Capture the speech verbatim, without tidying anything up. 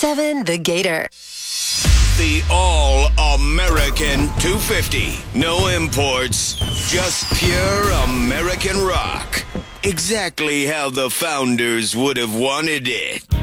seven The Gator. The all-American two fifty. No imports, just pure American rock. Exactly how the founders would have wanted it.